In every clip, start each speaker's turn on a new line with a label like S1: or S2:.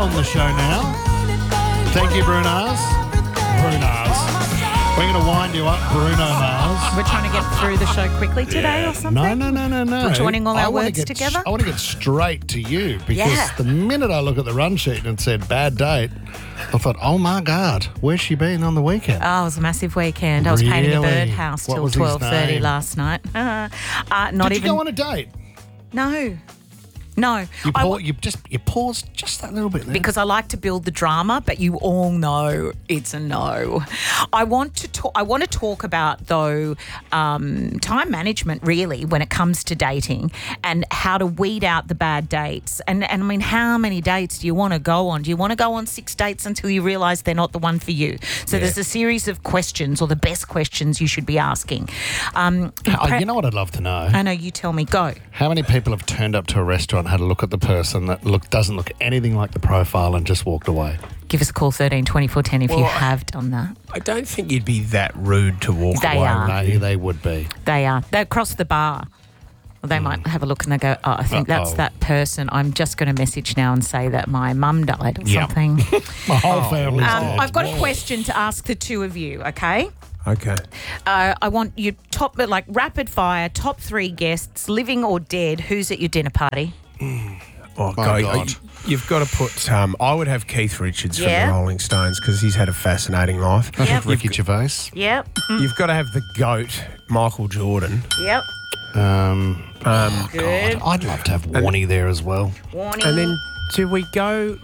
S1: on the show now. Thank you, Brunars. We're going to wind you up, Bruno Mars.
S2: We're trying to get through the show quickly today or something?
S1: No.
S2: We're joining all our words together?
S1: I want to get straight to you because the minute I look at the run sheet and it said bad date, I thought, oh my God, where's she been on the weekend?
S2: Oh, it was a massive weekend. I was painting a
S1: Really?
S2: birdhouse
S1: What
S2: till
S1: was his
S2: 12:30
S1: name?
S2: last night.
S1: Did you go on a date?
S2: No.
S1: You paused just that little bit there.
S2: Because I like to build the drama, but you all know it's a no. I want to talk about, though, time management, really, when it comes to dating and how to weed out the bad dates. And I mean, how many dates do you want to go on? Do you want to go on 6 dates until you realise they're not the one for you? So there's a series of questions, or the best questions you should be asking.
S1: You know what I'd love to know?
S2: I know, you tell me. Go.
S1: How many people have turned up to a restaurant, had a look at the person that doesn't look anything like the profile and just walked away?
S2: Give us a call, 13 24 10, if you have done that.
S3: I don't think you'd be that rude to walk
S2: They
S3: away.
S2: are.
S1: No, they would be.
S2: They are. They cross the bar. Well, they might have a look and they go, oh, I think that's that person. I'm just going to message now and say that my mum died or something.
S1: My whole family's dead.
S2: I've got a question to ask the two of you, okay?
S3: Okay.
S2: I want you rapid fire, top 3 guests, living or dead. Who's at your dinner party?
S3: Oh,
S1: God.
S3: You've got to put... I would have Keith Richards from
S2: Yeah.
S3: the Rolling Stones because he's had a fascinating life.
S1: I think Ricky Gervais.
S2: Yep.
S3: You've got to have the GOAT, Michael Jordan.
S2: Yep. Good.
S1: I'd love to have Warnie there as well.
S2: Warning.
S3: And then do we go...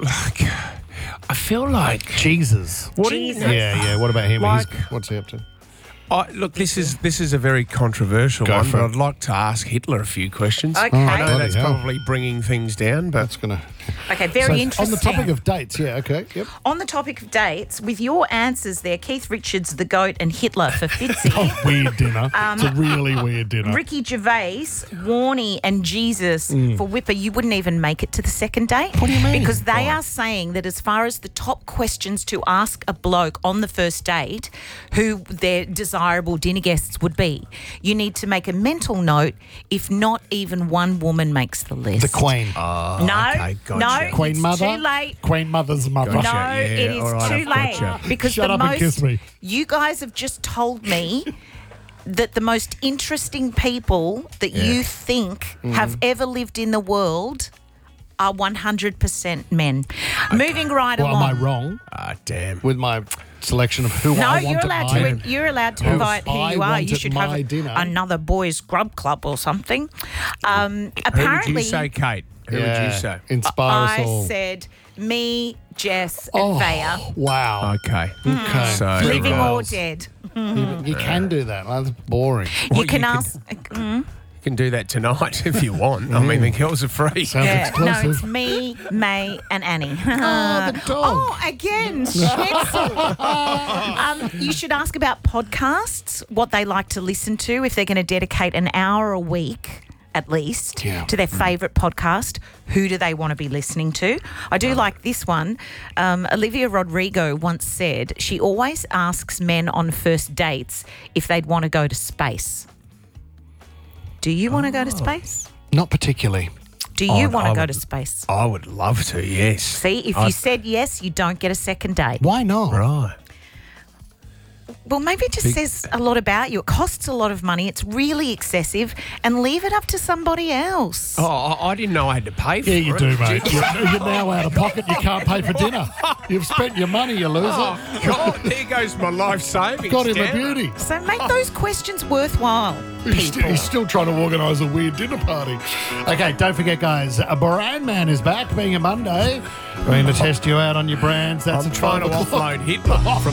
S3: I feel like...
S1: Jesus.
S3: What
S2: Jesus.
S1: Yeah. What about him?
S3: Like-
S1: What's he up to?
S3: Look, this is a very controversial
S1: Go
S3: one,
S1: for
S3: but
S1: it.
S3: I'd like to ask Hitler a few questions.
S2: Okay.
S3: I know
S1: bloody
S3: that's
S1: hell.
S3: probably bringing things down, but
S1: That's gonna.
S2: Okay, very interesting.
S1: On the topic of dates, yeah. Okay. Yep.
S2: On the topic of dates, with your answers there, Keith Richards, the GOAT, and Hitler for Fitzy.
S1: Weird dinner. It's a really weird dinner.
S2: Ricky Gervais, Warnie, and Jesus for Whipper, you wouldn't even make it to the second date.
S1: What do you mean?
S2: Because they are saying that as far as the top questions to ask a bloke on the first date, who their desirable dinner guests would be, you need to make a mental note if not even one woman makes the list.
S1: The Queen.
S2: No,
S3: okay, gotcha.
S2: no,
S1: Queen
S2: it's
S1: Mother.
S2: too late.
S1: Queen Mother's mother.
S3: Gotcha.
S2: No,
S3: Yeah,
S2: it is
S3: all right,
S2: too
S3: I've
S2: late
S3: gotcha.
S2: because
S1: Shut
S2: the
S1: up
S2: most
S1: and kiss me.
S2: you guys have just told me that the most interesting people that you think have ever lived in the world are 100% men. Moving right
S1: Well,
S2: along.
S1: am I wrong
S3: damn.
S1: with my selection of who
S2: No,
S1: I want
S2: you're
S1: at
S2: allowed
S1: my
S2: to. You're allowed to
S1: Who
S2: invite who
S1: I
S2: you are.
S1: want
S2: You
S1: at
S2: should
S1: my
S2: have
S1: dinner.
S2: another boys' grub club or something.
S3: Who
S2: Apparently,
S3: would you say, Kate? Who would you say?
S1: Inspire us
S2: I
S1: all.
S2: said me, Jess, and Vaya.
S1: Wow.
S3: Okay.
S1: Okay.
S3: So,
S2: Living or
S1: Girls.
S2: dead.
S1: You can do that. That's boring.
S2: You
S3: Well,
S2: can
S3: you
S2: ask.
S3: You can do that tonight if you want. I mean, the girls are free.
S1: Sounds
S2: No,
S1: exclusive.
S2: it's me, May, and Annie.
S1: Oh, the dog.
S2: Oh, again, Schnitzel. You should ask about podcasts, what they like to listen to, if they're going to dedicate an hour a week at least to their favourite podcast. Who do they want to be listening to? I do like this one. Olivia Rodrigo once said she always asks men on first dates if they'd want to go to space. Do you want to go to space?
S1: Not particularly.
S2: Do you want
S3: I
S2: to go
S3: would-
S2: to space?
S3: I would love to, yes.
S2: See, if you said yes, you don't get a second date.
S1: Why not?
S3: Right.
S2: Well, maybe it just says a lot about you. It costs a lot of money. It's really excessive. And leave it up to somebody else.
S3: Oh, I didn't know I had to pay for
S1: Yeah,
S3: it.
S1: you do, mate. You're now out of pocket. You can't pay for dinner. You've spent your money, you loser.
S3: Oh, God, there goes my life savings.
S1: Got him a
S3: Damn it.
S1: beauty.
S2: So make those questions worthwhile, people.
S1: He's still trying to organise a weird dinner party. Okay, don't forget, guys, a Brand Man is back, being a Monday. We're going to test you out on your brands. That's
S3: I'm
S1: at
S3: trying to
S1: 12 o'clock.
S3: offload Hitler from